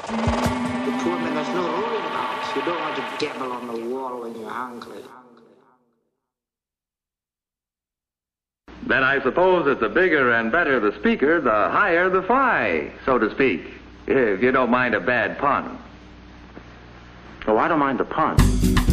The poor man, there's no rule in the house. You don't want to gamble on the wall when you're hungry. Then I suppose that the bigger and better the speaker, the higher the fry, so to speak. If you don't mind a bad pun. Oh, I don't mind the pun.